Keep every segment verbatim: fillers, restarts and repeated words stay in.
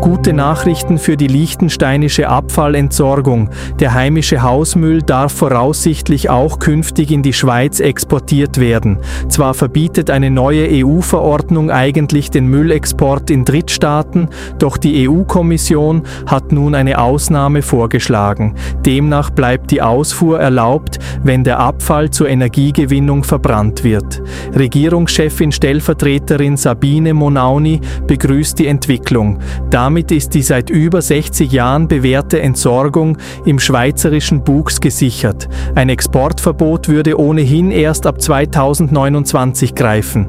Gute Nachrichten für die liechtensteinische Abfallentsorgung. Der heimische Hausmüll darf voraussichtlich auch künftig in die Schweiz exportiert werden. Zwar verbietet eine neue E U-Verordnung eigentlich den Müllexport in Drittstaaten, doch die E U-Kommission hat nun eine Ausnahme vorgeschlagen. Demnach bleibt die Ausfuhr erlaubt, wenn der Abfall zur Energiegewinnung verbrannt wird. Regierungschefin Stellvertreterin Sabine Monauni begrüßt die Entwicklung. Damit ist die seit über sechzig Jahren bewährte Entsorgung im schweizerischen Buchs gesichert. Ein Exportverbot würde ohnehin erst ab zweitausendneunundzwanzig greifen.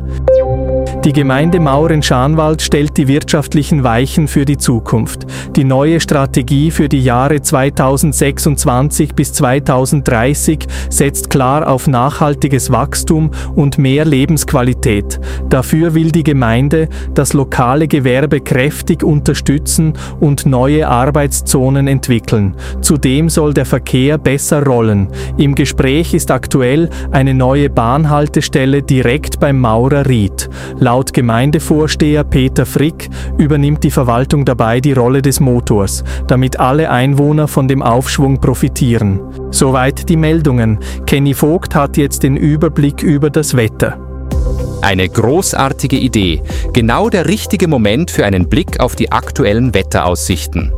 Die Gemeinde Mauren-Schanwald stellt die wirtschaftlichen Weichen für die Zukunft. Die neue Strategie für die Jahre zweitausendsechsundzwanzig bis zweitausenddreißig setzt klar auf nachhaltiges Wachstum und mehr Lebensqualität. Dafür will die Gemeinde das lokale Gewerbe kräftig unterstützen und neue Arbeitszonen entwickeln. Zudem soll der Verkehr besser rollen. Im Gespräch ist aktuell eine neue Bahnhaltestelle direkt beim Maurer Ried. Laut Gemeindevorsteher Peter Frick übernimmt die Verwaltung dabei die Rolle des Motors, damit alle Einwohner von dem Aufschwung profitieren. Soweit die Meldungen. Kenny Vogt hat jetzt den Überblick über das Wetter. Eine großartige Idee. Genau der richtige Moment für einen Blick auf die aktuellen Wetteraussichten.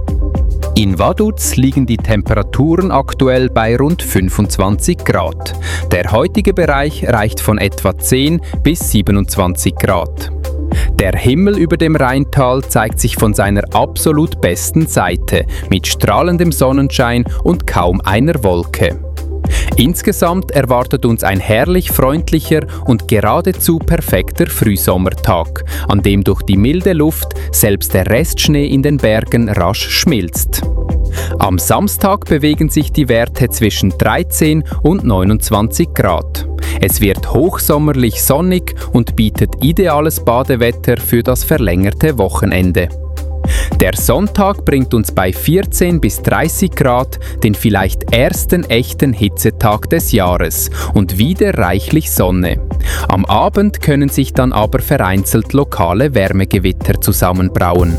In Vaduz liegen die Temperaturen aktuell bei rund fünfundzwanzig Grad. Der heutige Bereich reicht von etwa zehn bis siebenundzwanzig Grad. Der Himmel über dem Rheintal zeigt sich von seiner absolut besten Seite, mit strahlendem Sonnenschein und kaum einer Wolke. Insgesamt erwartet uns ein herrlich freundlicher und geradezu perfekter Frühsommertag, an dem durch die milde Luft selbst der Restschnee in den Bergen rasch schmilzt. Am Samstag bewegen sich die Werte zwischen dreizehn und neunundzwanzig Grad. Es wird hochsommerlich sonnig und bietet ideales Badewetter für das verlängerte Wochenende. Der Sonntag bringt uns bei vierzehn bis dreißig Grad den vielleicht ersten echten Hitzetag des Jahres und wieder reichlich Sonne. Am Abend können sich dann aber vereinzelt lokale Wärmegewitter zusammenbrauen.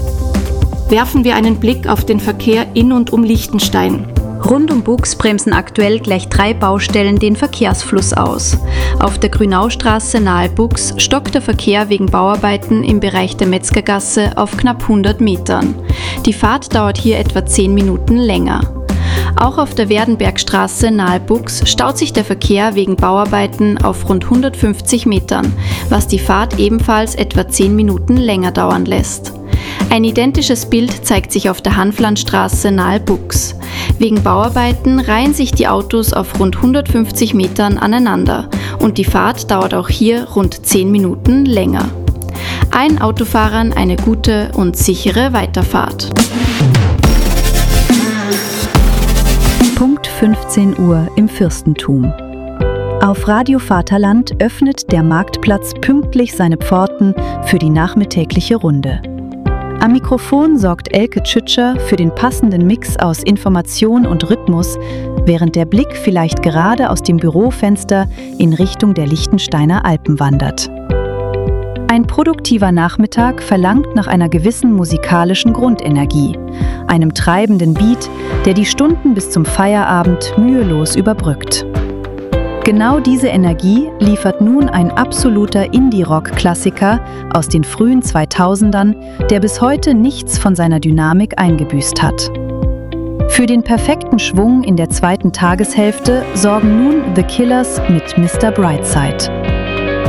Werfen wir einen Blick auf den Verkehr in und um Liechtenstein. Rund um Buchs bremsen aktuell gleich drei Baustellen den Verkehrsfluss aus. Auf der Grünaustraße nahe Buchs stockt der Verkehr wegen Bauarbeiten im Bereich der Metzgergasse auf knapp hundert Metern. Die Fahrt dauert hier etwa zehn Minuten länger. Auch auf der Werdenbergstraße nahe Buchs staut sich der Verkehr wegen Bauarbeiten auf rund hundertfünfzig Metern, was die Fahrt ebenfalls etwa zehn Minuten länger dauern lässt. Ein identisches Bild zeigt sich auf der Hanflandstraße nahe Buchs. Wegen Bauarbeiten reihen sich die Autos auf rund hundertfünfzig Metern aneinander und die Fahrt dauert auch hier rund zehn Minuten länger. Allen Autofahrern eine gute und sichere Weiterfahrt. Punkt fünfzehn Uhr im Fürstentum. Auf Radio Vaterland öffnet der Marktplatz pünktlich seine Pforten für die nachmittägliche Runde. Am Mikrofon sorgt Elke Tschütscher für den passenden Mix aus Information und Rhythmus, während der Blick vielleicht gerade aus dem Bürofenster in Richtung der Liechtensteiner Alpen wandert. Ein produktiver Nachmittag verlangt nach einer gewissen musikalischen Grundenergie, einem treibenden Beat, der die Stunden bis zum Feierabend mühelos überbrückt. Genau diese Energie liefert nun ein absoluter Indie-Rock-Klassiker aus den frühen zweitausendern, der bis heute nichts von seiner Dynamik eingebüßt hat. Für den perfekten Schwung in der zweiten Tageshälfte sorgen nun The Killers mit Mister Brightside.